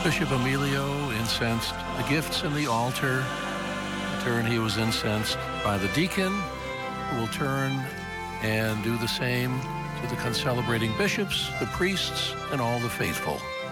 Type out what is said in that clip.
Bishop Emilio incensed the gifts in the altar. In turn, he was incensed by the deacon, who will turn and do the same to the concelebrating bishops, the priests, and all the faithful.